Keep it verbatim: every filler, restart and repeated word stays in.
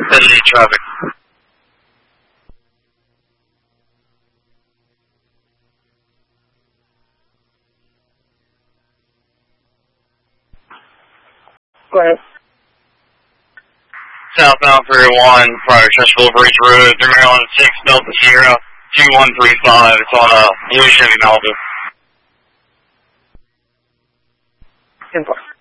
Steady traffic. Go ahead. Southbound three oh one, prior Churchville Bridge Road, through Maryland six, Delta Sierra, two one three five. It's on a blue Chevy Malibu. ten four.